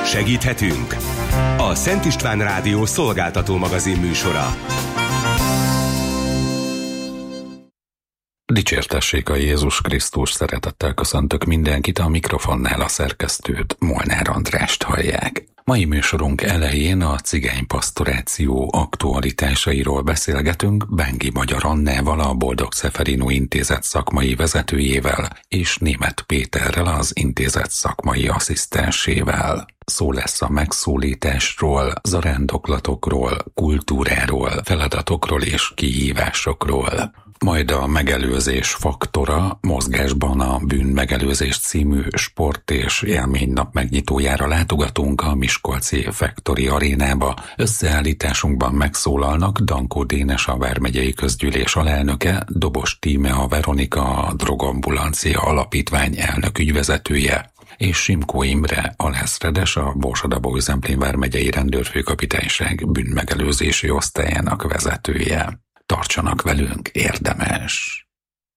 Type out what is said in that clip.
Segíthetünk. A Szent István Rádió szolgáltató magazin műsora. Dicsértessék a Jézus Krisztus, szeretettel köszöntök mindenkit, a mikrofonnál a szerkesztőt, Molnár Andrást hallják. Mai műsorunk elején a cigánypasztoráció aktualitásairól beszélgetünk Bengi Magyar Annával, a Boldog Szeferino Intézet szakmai vezetőjével, és Németh Péterrel, az intézet szakmai asszisztensével. Szó lesz a megszólításról, zarándoklatokról, kultúráról, feladatokról és kihívásokról. Majd a megelőzés faktora, mozgásban a Bűnmegelőzés című sport- és élménynap megnyitójára látogatunk a miskolci Factory Arénába. Összeállításunkban megszólalnak Dankó Dénes, a vármegyei közgyűlés alelnöke, Dobos Tímea Veronika, a Drogambulancia Alapítvány elnök ügyvezetője, és Simkó Imre alezredes, a Borsod-Abaúj-Zemplén vármegyei rendőrfőkapitányság bűnmegelőzési osztályának vezetője. Tartsanak velünk, érdemes!